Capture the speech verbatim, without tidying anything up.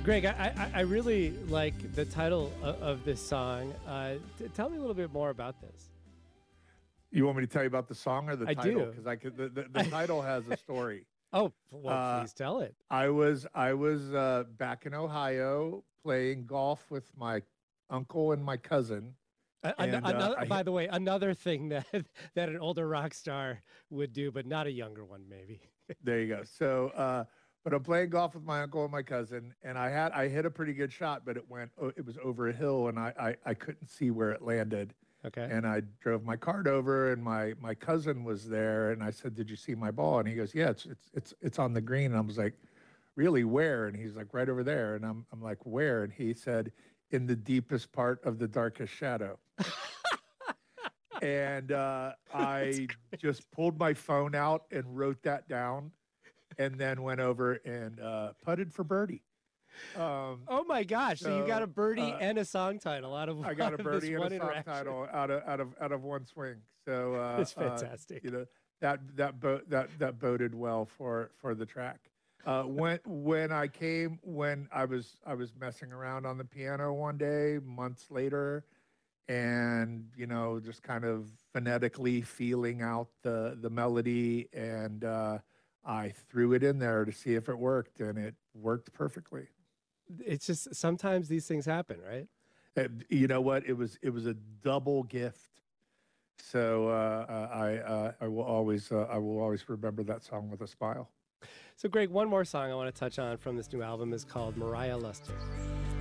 Greg, I, I, I really like the title of, of this song. Uh, t- tell me a little bit more about this. You want me to tell you about the song or the I title? do. Because I could. The, the, the title has a story. Oh, well, Uh, please tell it. I was I was uh, back in Ohio playing golf with my uncle and my cousin. A- an- And uh, another, I by hit, the way, another thing that that an older rock star would do, but not a younger one, maybe. there you go. So, uh, but I'm playing golf with my uncle and my cousin, and I had I hit a pretty good shot, but it went oh, it was over a hill, and I, I I couldn't see where it landed. Okay. And I drove my cart over, and my my cousin was there, and I said, "Did you see my ball?" And he goes, "Yeah, it's it's it's it's on the green." And I was like, "Really? Where?" And he's like, "Right over there." And I'm I'm like, "Where?" And he said, "In the deepest part of the darkest shadow." And uh, I just pulled my phone out and wrote that down, and then went over and uh, putted for birdie. Um, Oh my gosh! So, so you got a birdie uh, and a song title out of I got a out of birdie this and a one song title out of out of out of one swing. So uh, It's fantastic. Uh, you know that that bo- that that boded well for for the track. Uh, when when I came when I was I was messing around on the piano one day months later, and you know just kind of phonetically feeling out the the melody, and uh, I threw it in there to see if it worked, and it worked perfectly. It's just sometimes these things happen, right? And you know what? It was it was a double gift. So uh, I uh, I will always uh, I will always remember that song with a smile. So, Greg, one more song I want to touch on from this new album is called Mariah Luster.